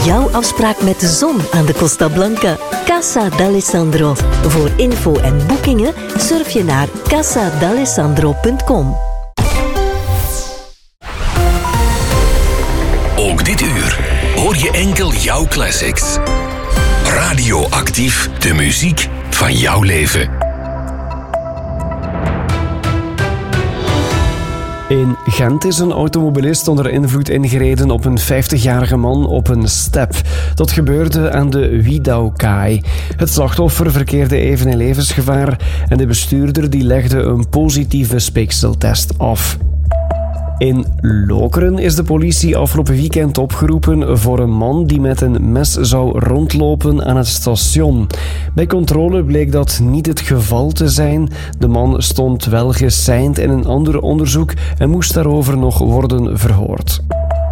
Jouw afspraak met de zon aan de Costa Blanca. Casa d'Alessandro. Voor info en boekingen surf je naar casadalessandro.com. Ook dit uur hoor je enkel jouw classics. Radioactief, de muziek van jouw leven. In Gent is een automobilist onder invloed ingereden op een 50-jarige man op een step. Dat gebeurde aan de Wiedaukaai. Het slachtoffer verkeerde even in levensgevaar en de bestuurder die legde een positieve speekseltest af. In Lokeren is de politie afgelopen weekend opgeroepen voor een man die met een mes zou rondlopen aan het station. Bij controle bleek dat niet het geval te zijn. De man stond wel geseind in een ander onderzoek en moest daarover nog worden verhoord.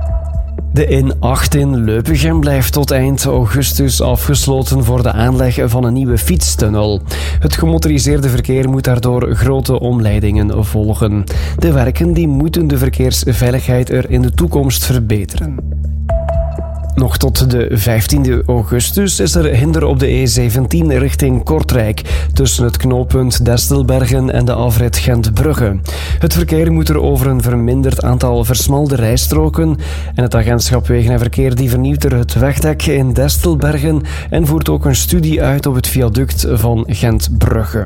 De N8 in Leupegem blijft tot eind augustus afgesloten voor de aanleg van een nieuwe fietstunnel. Het gemotoriseerde verkeer moet daardoor grote omleidingen volgen. De werken die moeten de verkeersveiligheid er in de toekomst verbeteren. Nog tot de 15e augustus is er hinder op de E17 richting Kortrijk, tussen het knooppunt Destelbergen en de afrit Gent-Brugge. Het verkeer moet er over een verminderd aantal versmalde rijstroken en het agentschap Wegen en Verkeer die vernieuwt er het wegdek in Destelbergen en voert ook een studie uit op het viaduct van Gent-Brugge.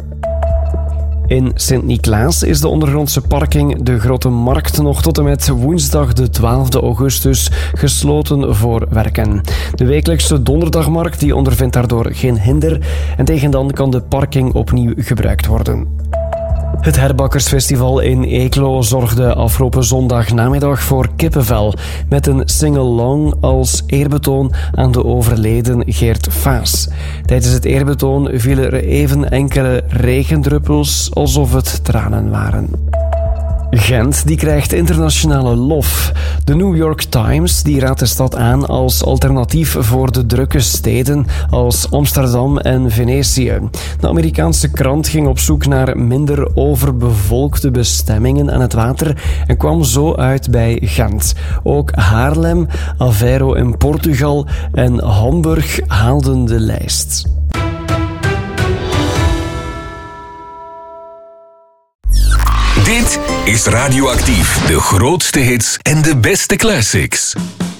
In Sint-Niklaas is de ondergrondse parking De Grote Markt nog tot en met woensdag de 12e augustus gesloten voor werken. De wekelijkse donderdagmarkt die ondervindt daardoor geen hinder en tegen dan kan de parking opnieuw gebruikt worden. Het Herbakkersfestival in Eeklo zorgde afgelopen zondagnamiddag voor kippenvel met een sing-along als eerbetoon aan de overleden Geert Vaas. Tijdens het eerbetoon vielen er even enkele regendruppels alsof het tranen waren. Gent die krijgt internationale lof. De New York Times die raadt de stad aan als alternatief voor de drukke steden als Amsterdam en Venetië. De Amerikaanse krant ging op zoek naar minder overbevolkte bestemmingen aan het water en kwam zo uit bij Gent. Ook Haarlem, Aveiro in Portugal en Hamburg haalden de lijst. Dit is Radioactief, de grootste hits en de beste classics.